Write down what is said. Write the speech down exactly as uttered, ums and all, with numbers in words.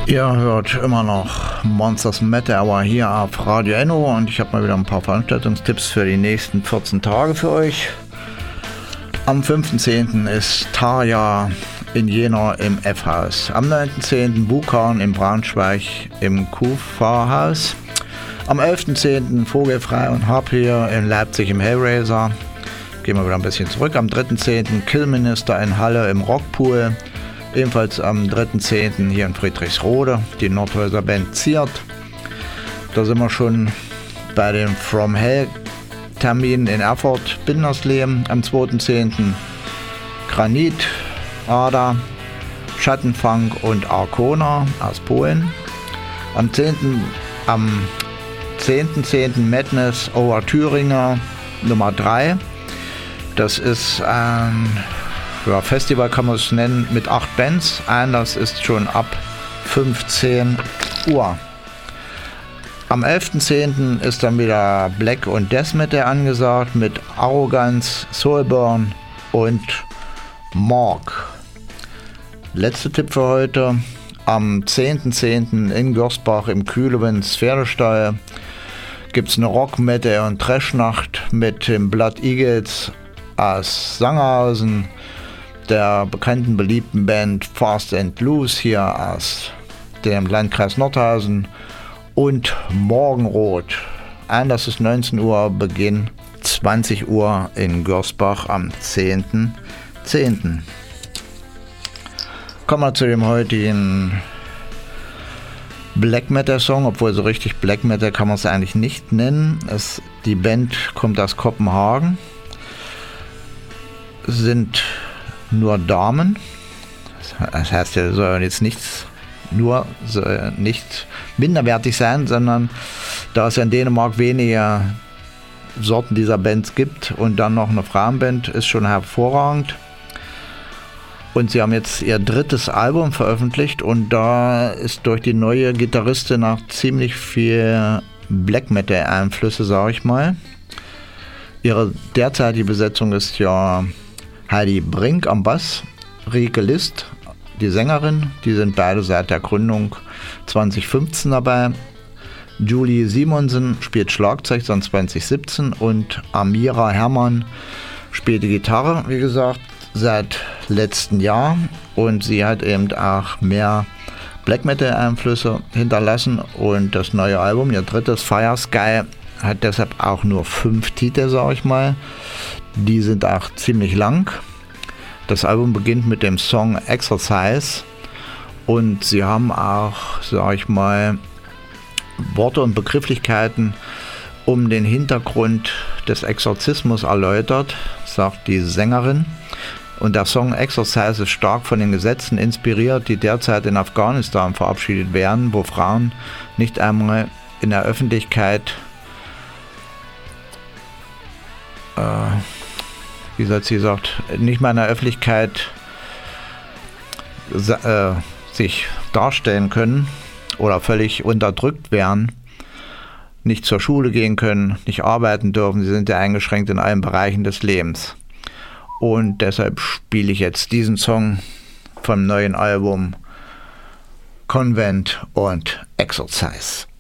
Ihr hört immer noch Monsters Metal Hour hier auf Radio Enno und ich habe mal wieder ein paar Veranstaltungstipps für die nächsten vierzehn Tage für euch. Am fünften zehnten ist Tarja in Jena im F-Haus. Am neunten zehnten Bukan in Braunschweig im Kufa-Haus. Am elften zehnten Vogelfrei und Harpy in Leipzig im Hellraiser. Gehen wir wieder ein bisschen zurück. Am dritten zehnten Killminister in Halle im Rockpool. Ebenfalls am dritten zehnten hier in Friedrichsrode die Nordhäuser Band Ziert. Da sind wir schon bei dem From Hell Termin in Erfurt, Bindersleben. Am zweiten zehnten Granit, Ada, Schattenfunk und Arkona aus Polen. Am zehnten am zehnten zehnten Madness Over Thüringer Nummer drei. Das ist ein ja, Festival, kann man es nennen, mit acht Bands. Einlass ist schon ab fünfzehn Uhr. Am elften zehnten ist dann wieder Black und Death Metal angesagt mit Arrogance, Soulburn und Morg. Letzter Tipp für heute. Am zehnten zehnten in Görsbach im Kühlewinds Pferdestall gibt es eine Rock-, Metal- und Trash-Nacht mit den Blood Eagles aus Sangerhausen, der bekannten, beliebten Band Fast and Loose hier aus dem Landkreis Nordhausen und Morgenrot. Einlass ist neunzehn Uhr, Beginn zwanzig Uhr in Görsbach am zehnten zehnten Kommen wir zu dem heutigen Black Metal Song, obwohl so richtig Black Metal kann man es eigentlich nicht nennen. Es, die Band kommt aus Kopenhagen, sind nur Damen. Das heißt, ja, soll jetzt nichts nur soll nicht minderwertig sein, sondern da es ja in Dänemark weniger Sorten dieser Bands gibt und dann noch eine Frauenband, ist schon hervorragend. Und sie haben jetzt ihr drittes Album veröffentlicht und da ist durch die neue Gitarristin auch ziemlich viel Black Metal Einflüsse, sage ich mal. Ihre derzeitige Besetzung ist ja Heidi Brink am Bass, Rieke List, die Sängerin, die sind beide seit der Gründung zwanzig fünfzehn dabei. Julie Simonsen spielt Schlagzeug seit zwanzig siebzehn und Amira Herrmann spielt die Gitarre, wie gesagt, seit letztem Jahr. Und sie hat eben auch mehr Black Metal Einflüsse hinterlassen und das neue Album, ihr drittes Fire Sky, hat deshalb auch nur fünf Titel, sag ich mal. Die sind auch ziemlich lang. Das Album beginnt mit dem Song Exercise und sie haben auch, sag ich mal, Worte und Begrifflichkeiten um den Hintergrund des Exorzismus erläutert, sagt die Sängerin. Und der Song Exercise ist stark von den Gesetzen inspiriert, die derzeit in Afghanistan verabschiedet werden, wo Frauen nicht einmal in der Öffentlichkeit äh, wie soll sie sagt, nicht mal in der Öffentlichkeit äh, sich darstellen können oder völlig unterdrückt werden, nicht zur Schule gehen können, nicht arbeiten dürfen. Sie sind ja eingeschränkt in allen Bereichen des Lebens. Und deshalb spiele ich jetzt diesen Song vom neuen Album Convent und Exercise.